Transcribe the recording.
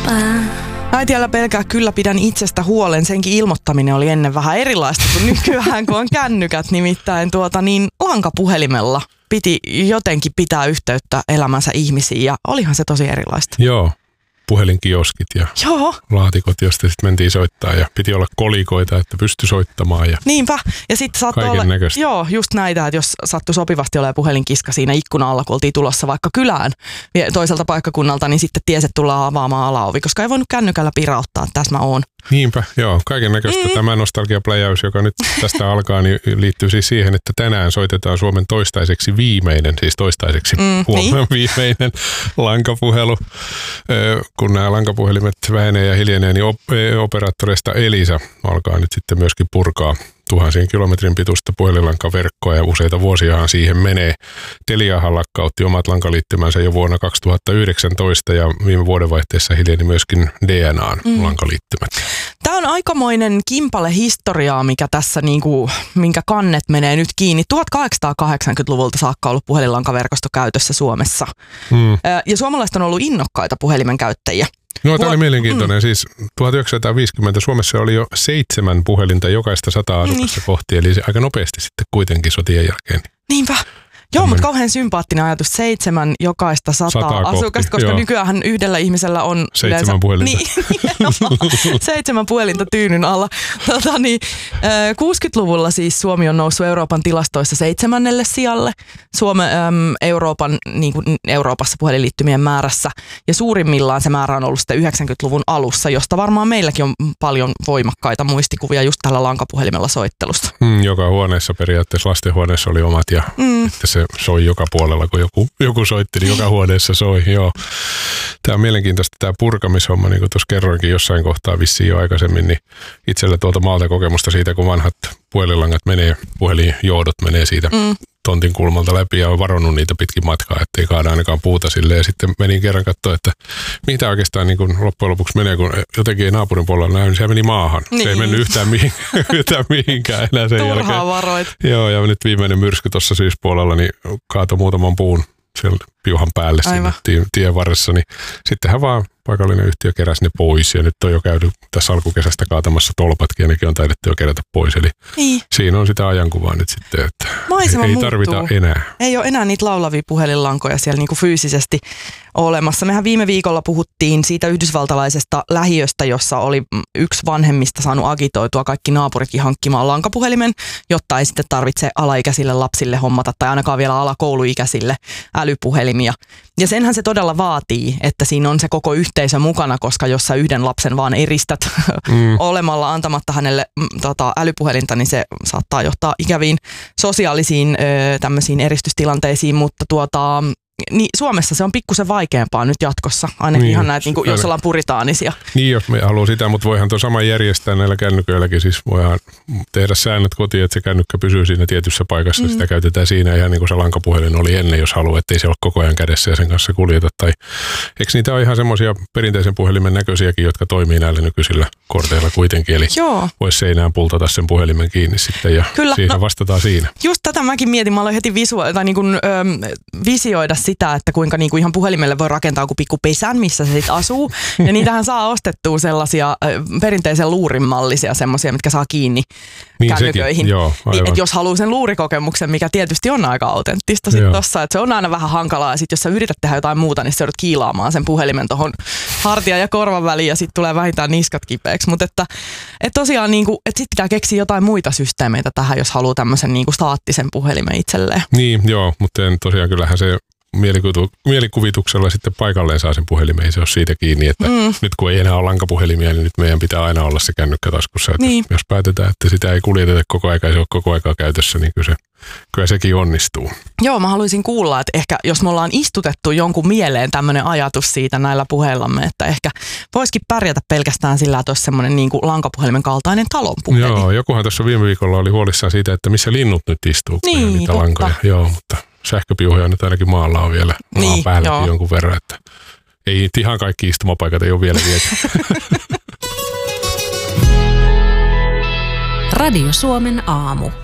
Äiti, älä pelkää, kyllä pidän itsestä huolen. Senkin ilmoittaminen oli ennen vähän erilaista kuin nykyään, kun on kännykät. Nimittäin lankapuhelimella piti jotenkin pitää yhteyttä elämänsä ihmisiin ja olihan se tosi erilaista. Joo. Puhelinkioskit ja laatikot, josta sitten mentiin soittaa ja piti olla kolikoita, että pystyi soittamaan. Ja niinpä. Ja sitten saattoi olla, just näitä, että jos sattui sopivasti olemaan puhelinkiska siinä ikkuna alla, kun oltiin tulossa vaikka kylään toiselta paikkakunnalta, niin sitten tiesi, että tullaan avaamaan alaovi, koska ei voinut kännykällä pirauttaa, että tässä mä oon. Niinpä, joo. Kaiken näköistä. Tämä nostalgiapläjäys, joka nyt tästä alkaa, niin liittyy siis siihen, että tänään soitetaan Suomen toistaiseksi viimeinen viimeinen lankapuhelu. Kun nämä lankapuhelimet vähenee ja hiljenee, niin operaattoreista Elisa alkaa nyt sitten myöskin purkaa tuhansien kilometrin pituista puhelinlankaverkkoa ja useita vuosiahan siihen menee. Teliahan lakkautti omat lankaliittymänsä jo vuonna 2019 ja viime vuodenvaihteessa hiljeni myöskin DNAn lankaliittymät. Tämä on aikamoinen kimpale historiaa, mikä tässä minkä kannet menee nyt kiinni. 1880-luvulta saakka ollut puhelinlankaverkosto käytössä Suomessa. Ja suomalaiset on ollut innokkaita puhelimen käyttäjiä. No, tämä oli mielenkiintoinen. Siis 1950 Suomessa oli jo 7 puhelinta jokaista 100 asukasta kohti, eli aika nopeasti sitten kuitenkin sotien jälkeen. Niinpä. Joo, mutta kauhean sympaattinen ajatus. 7 jokaista 100 asukasta, koska nykyään yhdellä ihmisellä on 7 puhelinta. Niin, 7 puhelinta tyynyn alla. 60-luvulla siis Suomi on noussut Euroopan tilastoissa 7. sijalle. Euroopassa puhelinliittymien määrässä. Ja suurimmillaan se määrä on ollut sitten 90-luvun alussa, josta varmaan meilläkin on paljon voimakkaita muistikuvia just tällä lankapuhelimella soittelusta. Joka huoneessa periaatteessa, lastenhuoneessa oli omat ja että se soi joka puolella, kun joku soitti, niin joka huoneessa soi. Joo. Tämä on mielenkiintoista tämä purkamishomma, niin kuin tuossa kerroinkin jossain kohtaa vissiin jo aikaisemmin, niin itsellä tuolta maalta kokemusta siitä, kun vanhat puhelinlangat menee, puhelinjohdot menee siitä tontin kulmalta läpi ja on varonnut niitä pitkin matkaa, ettei kaada ainakaan puuta silleen. Ja sitten menin kerran katsoa, että mitä oikeastaan niin kun loppujen lopuksi menee, kun jotenkin ei naapurin puolella näy, niin se meni maahan. Niin. Se ei mennyt yhtään mihinkään enää sen jälkeen. Turhaa varoit. Joo, ja nyt viimeinen myrsky tuossa syyspuolella, niin kaatoi muutaman puun siellä piuhan päälle siinä tien varressa, niin sittenhän vaan paikallinen yhtiö keräsi ne pois ja nyt on jo käynyt tässä alkukesästä kaatamassa tolpatkin ja nekin on taidettu jo kerätä pois. Eli siinä on sitä ajankuvaa nyt sitten, että maisema ei tarvita enää. Ei ole enää niitä laulavia puhelinlankoja siellä niinku fyysisesti olemassa. Mehän viime viikolla puhuttiin siitä yhdysvaltalaisesta lähiöstä, jossa oli yksi vanhemmista saanut agitoitua kaikki naapuritkin hankkimaan lankapuhelimen, jotta ei sitten tarvitse alaikäisille lapsille hommata tai ainakaan vielä alakouluikäisille älypuhelimia. Ja senhän se todella vaatii, että siinä on se koko yhteisö mukana, koska jos sä yhden lapsen vaan eristät olemalla antamatta hänelle älypuhelinta, niin se saattaa johtaa ikäviin sosiaalisiin tämmöisiin eristystilanteisiin, mutta niin Suomessa se on pikkusen vaikeampaa nyt jatkossa, ainakin ihan näitä, niin kuin, jos ollaan puritaanisia. Niin, jos me haluaa sitä, mutta voihan tuon sama järjestää näillä kännyköilläkin. Siis voidaan tehdä säännöt kotiin, että se kännykkä pysyy siinä tietyssä paikassa. Sitä käytetään siinä ihan niin kuin se lankapuhelin oli ennen, jos haluaa, ettei se ole koko ajan kädessä ja sen kanssa kuljeta. Tai eikö niitä ole ihan semmoisia perinteisen puhelimen näköisiäkin, jotka toimii näillä nykyisillä korteilla kuitenkin. Eli voisi seinään pultata sen puhelimen kiinni sitten ja siihen vastataan siinä. Just tätä mäkin mietin. Mä aloin heti visioida sitä, että kuinka niinku ihan puhelimelle voi rakentaa joku pikku pesän, missä se sitten asuu. Ja niitähän saa ostettua sellaisia perinteisen luurin mallisia semmoisia, mitkä saa kiinni kännyköihin. Et jos haluaa sen luurikokemuksen, mikä tietysti on aika autenttista sitten tossa, että se on aina vähän hankalaa. Ja sitten jos sä yrität tehdä jotain muuta, niin sä joudut kiilaamaan sen puhelimen tohon hartia ja korvan väliin ja sitten tulee vähintään niskat kipeäksi. Mutta että tosiaan niinku, että sitten pitää keksiä jotain muita systeemeitä tähän, jos haluaa tämmöisen niinku staattisen puhelimen itselleen. Niin, joo, mutta tosiaan kyllähän se mielikuvituksella sitten paikalleen saa sen puhelimen, ei se ole siitä kiinni, että nyt kun ei enää ole lankapuhelimia, niin nyt meidän pitää aina olla se kännykkä taskussa. Jos päätetään, että sitä ei kuljeteta koko aika, se on koko aikaa käytössä, niin kyllä sekin onnistuu. Joo, mä haluaisin kuulla, että ehkä jos me ollaan istutettu jonkun mieleen tämmöinen ajatus siitä näillä puheillamme, että ehkä voisikin pärjätä pelkästään sillä, että olisi semmoinen niin kuin lankapuhelimen kaltainen talonpuhelin. Joo, jokuhan tuossa viime viikolla oli huolissaan siitä, että missä linnut nyt istuu, kun niitä totta. Lankoja. Joo, mutta sähköpiuhoja nyt ainakin maalla on vielä maan päälläkin jonkun verran, että ei ihan kaikki istumapaikat ei ole vielä viety. Radio Suomen aamu.